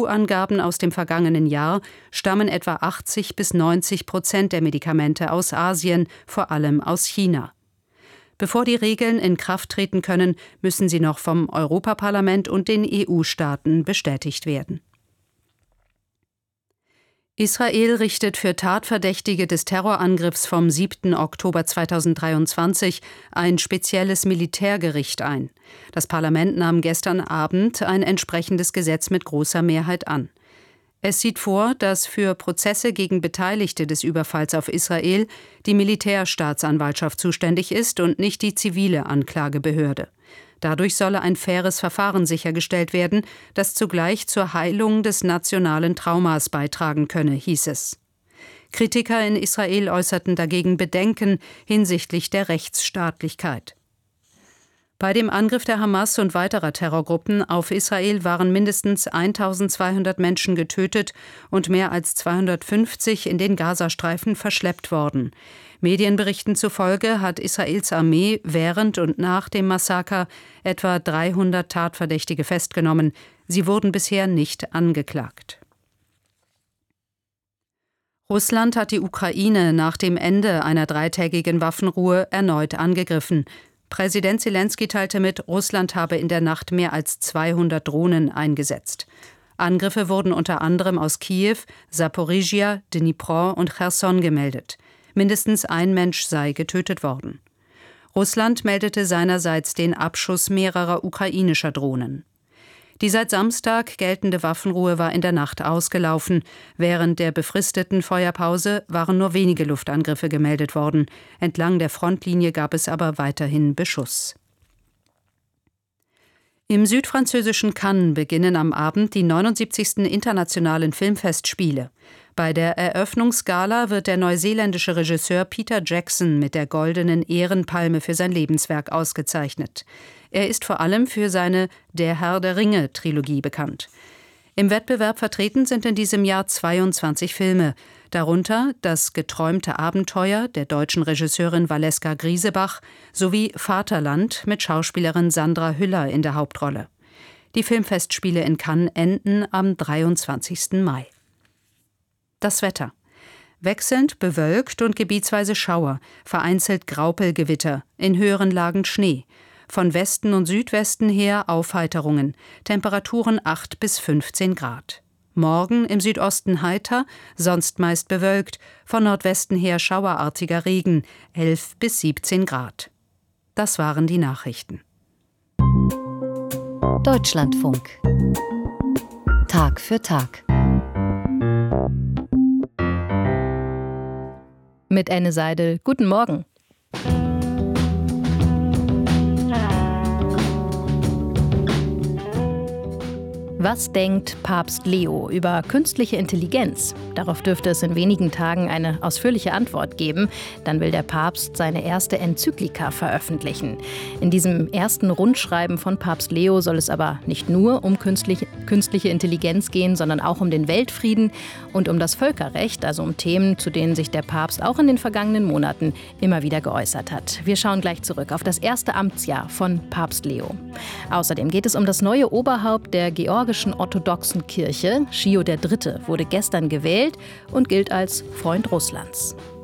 EU-Angaben aus dem vergangenen Jahr stammen etwa 80-90% der Medikamente aus Asien, vor allem aus China. Bevor die Regeln in Kraft treten können, müssen sie noch vom Europaparlament und den EU-Staaten bestätigt werden. Israel richtet für Tatverdächtige des Terrorangriffs vom 7. Oktober 2023 ein spezielles Militärgericht ein. Das Parlament nahm gestern Abend ein entsprechendes Gesetz mit großer Mehrheit an. Es sieht vor, dass für Prozesse gegen Beteiligte des Überfalls auf Israel die Militärstaatsanwaltschaft zuständig ist und nicht die zivile Anklagebehörde. Dadurch solle ein faires Verfahren sichergestellt werden, das zugleich zur Heilung des nationalen Traumas beitragen könne, hieß es. Kritiker in Israel äußerten dagegen Bedenken hinsichtlich der Rechtsstaatlichkeit. Bei dem Angriff der Hamas und weiterer Terrorgruppen auf Israel waren mindestens 1200 Menschen getötet und mehr als 250 in den Gazastreifen verschleppt worden. Medienberichten zufolge hat Israels Armee während und nach dem Massaker etwa 300 Tatverdächtige festgenommen. Sie wurden bisher nicht angeklagt. Russland hat die Ukraine nach dem Ende einer 3-tägigen Waffenruhe erneut angegriffen. Präsident Selenskyj teilte mit, Russland habe in der Nacht mehr als 200 Drohnen eingesetzt. Angriffe wurden unter anderem aus Kiew, Saporizhia, Dnipro und Cherson gemeldet. Mindestens ein Mensch sei getötet worden. Russland meldete seinerseits den Abschuss mehrerer ukrainischer Drohnen. Die seit Samstag geltende Waffenruhe war in der Nacht ausgelaufen. Während der befristeten Feuerpause waren nur wenige Luftangriffe gemeldet worden. Entlang der Frontlinie gab es aber weiterhin Beschuss. Im südfranzösischen Cannes beginnen am Abend die 79. Internationalen Filmfestspiele. Bei der Eröffnungsgala wird der neuseeländische Regisseur Peter Jackson mit der Goldenen Ehrenpalme für sein Lebenswerk ausgezeichnet. Er ist vor allem für seine Der Herr der Ringe-Trilogie bekannt. Im Wettbewerb vertreten sind in diesem Jahr 22 Filme, darunter Das geträumte Abenteuer der deutschen Regisseurin Valeska Griesebach sowie Vaterland mit Schauspielerin Sandra Hüller in der Hauptrolle. Die Filmfestspiele in Cannes enden am 23. Mai. Das Wetter. Wechselnd bewölkt und gebietsweise Schauer, vereinzelt Graupelgewitter, in höheren Lagen Schnee. Von Westen und Südwesten her Aufheiterungen, Temperaturen 8 bis 15 Grad. Morgen im Südosten heiter, sonst meist bewölkt, von Nordwesten her schauerartiger Regen, 11 bis 17 Grad. Das waren die Nachrichten. Deutschlandfunk. Tag für Tag. Mit Anne Seidel. Guten Morgen. Was denkt Papst Leo über künstliche Intelligenz? Darauf dürfte es in wenigen Tagen eine ausführliche Antwort geben. Dann will der Papst seine erste Enzyklika veröffentlichen. In diesem ersten Rundschreiben von Papst Leo soll es aber nicht nur um künstliche Intelligenz gehen, sondern auch um den Weltfrieden und um das Völkerrecht, also um Themen, zu denen sich der Papst auch in den vergangenen Monaten immer wieder geäußert hat. Wir schauen gleich zurück auf das erste Amtsjahr von Papst Leo. Außerdem geht es um das neue Oberhaupt der georgischen orthodoxen Kirche. Schio III. Wurde gestern gewählt und gilt als Freund Russlands.